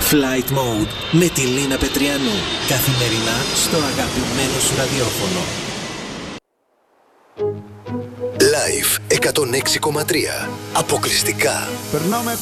Flight Mode με τη Λίνα Πετριανού. Καθημερινά στο αγαπημένο σου ραδιόφωνο. Live 106,3. Αποκλειστικά. Περνάμε